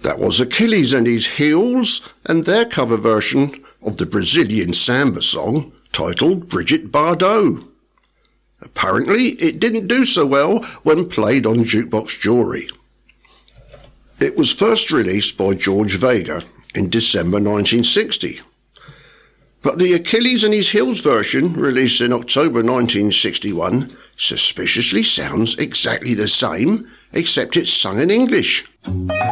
That was Achilles and His Heels and their cover version of the Brazilian samba song titled Brigitte Bardot. Apparently it didn't do so well when played on Jukebox Jewelry. It was first released by George Vega in December 1960. But the Achilles and His Heels version, released in October 1961, suspiciously sounds exactly the same, except it's sung in English.